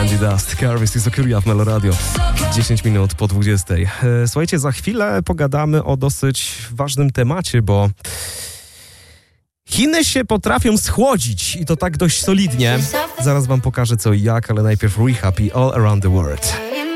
Candy Dust, Carvis i Sokuria w Meloradio. 10 minut po 20. Słuchajcie, za chwilę pogadamy o dosyć ważnym temacie, bo Chiny się potrafią schłodzić i to tak dość solidnie. Zaraz wam pokażę co i jak, ale najpierw Rehab i All Around the World.